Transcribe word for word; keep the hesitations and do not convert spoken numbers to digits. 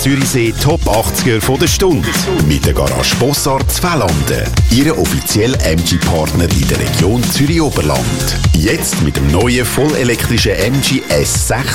Zürichsee Top achtziger von der Stunde. Mit der Garage Bossart Z'Fällanden. Ihre offizielle M G-Partner in der Region Zürich-Oberland. Jetzt mit dem neuen vollelektrischen M G S